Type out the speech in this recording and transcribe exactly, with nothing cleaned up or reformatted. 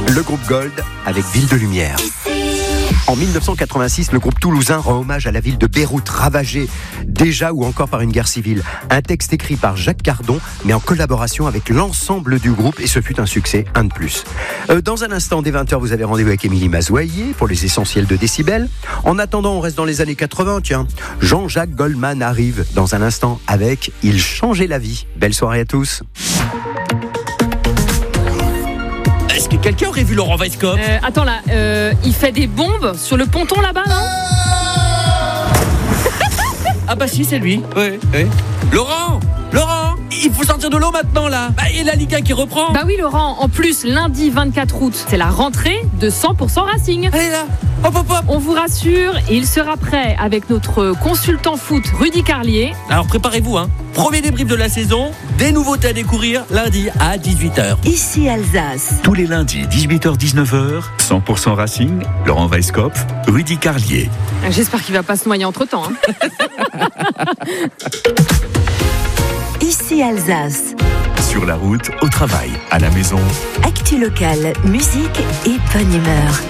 Le groupe Gold avec Ville de Lumière. En mille neuf cent quatre-vingt-six, le groupe toulousain rend hommage à la ville de Beyrouth, ravagée déjà ou encore par une guerre civile. Un texte écrit par Jacques Cardon, mais en collaboration avec l'ensemble du groupe, et ce fut un succès, un de plus. Euh, dans un instant, dès vingt heures, vous avez rendez-vous avec Émilie Mazoyer pour les essentiels de Décibel. En attendant, on reste dans les années quatre-vingts, tiens. Jean-Jacques Goldman arrive dans un instant avec « Il changeait la vie ». Belle soirée à tous. Est-ce que quelqu'un aurait vu Laurent Weisskopf? euh, Attends là, euh, il fait des bombes sur le ponton là-bas, non? Ah bah si, c'est lui. Oui, oui. Laurent Laurent Il faut sortir de l'eau maintenant là. Bah, et la Ligue un qui reprend. Bah oui Laurent, en plus lundi vingt-quatre août, c'est la rentrée de cent pour cent Racing. Allez là, hop hop hop. On vous rassure, il sera prêt avec notre consultant foot Rudy Carlier. Alors préparez-vous, hein. Premier débrief de la saison, des nouveautés à découvrir lundi à dix-huit heures. Ici Alsace. Tous les lundis, dix-huit heures dix-neuf heures, cent pour cent Racing, Laurent Weisskopf, Rudy Carlier. J'espère qu'il va pas se noyer entre-temps. Hein. Ici Alsace. Sur la route, au travail, à la maison. Actu locale, musique et bonne humeur.